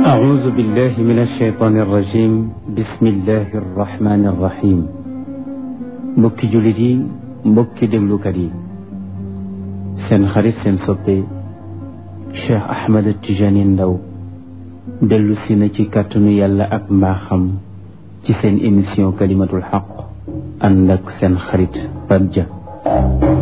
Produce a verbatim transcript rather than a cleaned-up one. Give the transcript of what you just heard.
أعوذ بالله من الشيطان الرجيم بسم الله الرحمن الرحيم mbokki jullit yi mbokki déglukat yi seen xarit seen soppe Cheikh Ahmed Tidiane Ndao dellu si na ci kàttanu yàlla ak mbaaxam ci seen émission kalimatul xaq ànd ak seen xarit Pape Dia